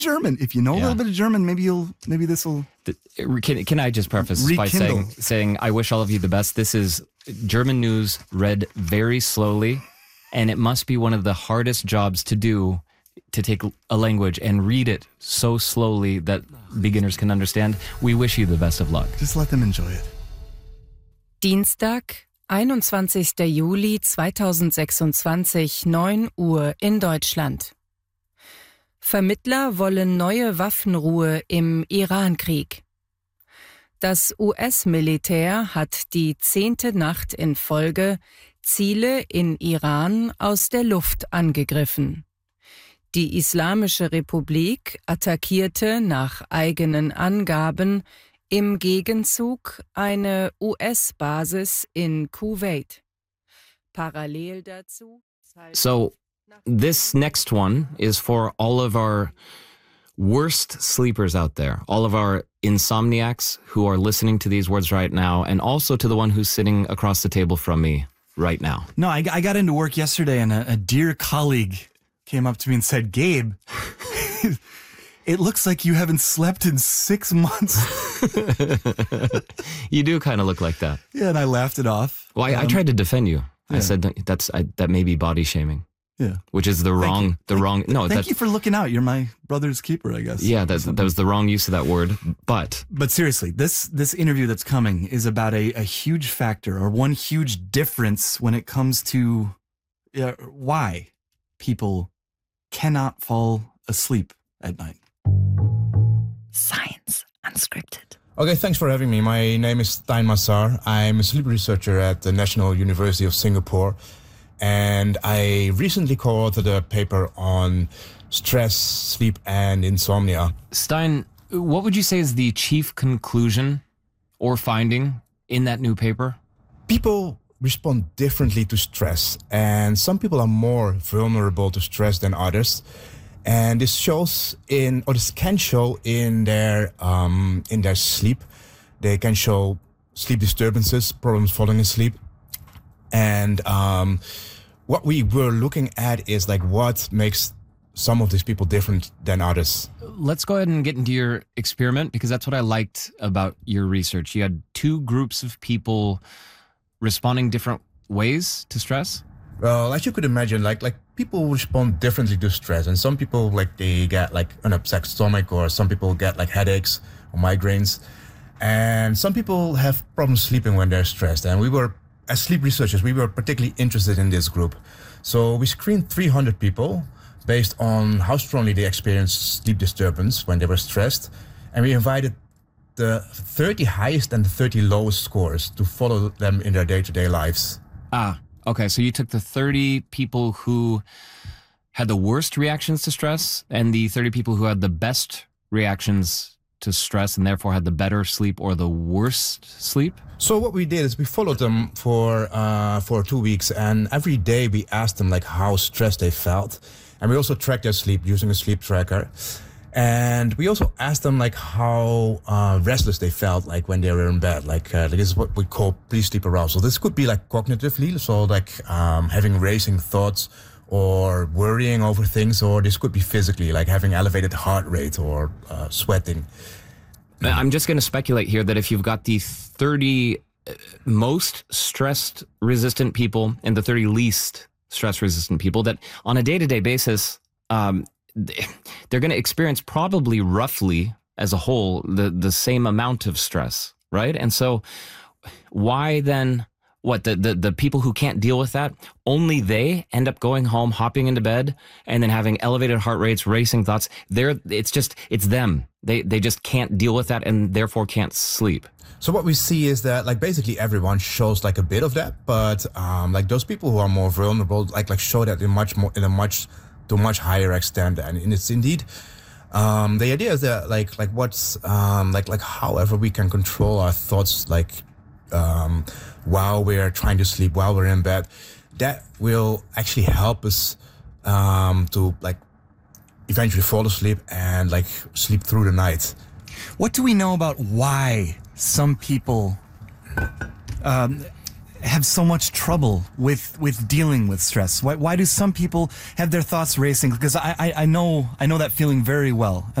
German. If you know a little bit of German, maybe this will. Can I just preface by saying I wish all of you the best. This is German news read very slowly, and it must be one of the hardest jobs to do, to take a language and read it so slowly that beginners can understand. We wish you the best of luck. Just let them enjoy it. Dienstag, 21. Juli 2026, 9 Uhr in Deutschland. Vermittler wollen neue Waffenruhe im Irankrieg. Das US-Militär hat die 10. Nacht in Folge Ziele in Iran aus der Luft angegriffen. Die Islamische Republik attackierte nach eigenen Angaben im Gegenzug eine US-Basis in Kuwait. Parallel dazu... So, this next one is for all of our worst sleepers out there, all of our insomniacs who are listening to these words right now, and also to the one who's sitting across the table from me right now. No, I got into work yesterday, and a dear colleague came up to me and said, Gabe, it looks like you haven't slept in 6 months. You do kind of look like that. Yeah, and I laughed it off. Well, I tried to defend you. Yeah. I said that may be body shaming. Yeah, which is the wrong. No, thank you for looking out. You're my brother's keeper, I guess. Yeah, that was the wrong use of that word. But seriously, this interview that's coming is about a huge factor, or one huge difference when it comes to why people cannot fall asleep at night. Science Unscripted. Okay, thanks for having me. My name is Stein Massar. I'm a sleep researcher at the National University of Singapore. And I recently co-authored a paper on stress, sleep, and insomnia. Stein, what would you say is the chief conclusion or finding in that new paper? People respond differently to stress, and some people are more vulnerable to stress than others. And this can show in their sleep. They can show sleep disturbances, problems falling asleep, and what we were looking at is like what makes some of these people different than others. Let's go ahead and get into your experiment, because that's what I liked about your research. You had two groups of people responding different ways to stress. Well, as you could imagine, like people respond differently to stress, and some people they get like an upset stomach, or some people get like headaches or migraines, and some people have problems sleeping when they're stressed. And as sleep researchers, we were particularly interested in this group. So we screened 300 people based on how strongly they experienced sleep disturbance when they were stressed. And we invited the 30 highest and the 30 lowest scores to follow them in their day-to-day lives. Okay. So you took the 30 people who had the worst reactions to stress and the 30 people who had the best reactions to stress and therefore had the better sleep or the worst sleep? So what we did is we followed them for 2 weeks, and every day we asked them like how stressed they felt, and we also tracked their sleep using a sleep tracker, and we also asked them like how restless they felt like when they were in bed. This is what we call pre-sleep arousal. This could be like cognitively, so like having racing thoughts or worrying over things, or this could be physically, like having elevated heart rate or sweating. I'm just going to speculate here that if you've got the 30 most stress-resistant people and the 30 least stress-resistant people, that on a day-to-day basis, they're going to experience probably roughly, as a whole, the same amount of stress, right? And so why then... What, the people who can't deal with that, only they end up going home, hopping into bed, and then having elevated heart rates, racing thoughts. It's them. They just can't deal with that and therefore can't sleep. So what we see is that like basically everyone shows like a bit of that, but like those people who are more vulnerable like show that to a much higher extent. And it's indeed the idea is that like what's however we can control our thoughts while we're trying to sleep, while we're in bed, that will actually help us to like eventually fall asleep and like sleep through the night. What do we know about why some people have so much trouble with dealing with stress? Why do some people have their thoughts racing? Because I know that feeling very well.